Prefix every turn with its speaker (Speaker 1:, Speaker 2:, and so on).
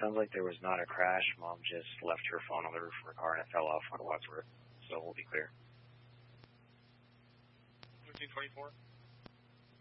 Speaker 1: sounds like there was not a crash. Mom just left her phone on the roof of her car and it fell off on Wadsworth. So we'll be clear.
Speaker 2: 1324.